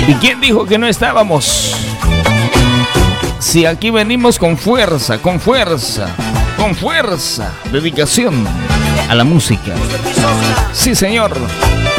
¿Y quién dijo que no estábamos? Si aquí venimos con fuerza, con fuerza, con fuerza, dedicación a la música. Sí, señor.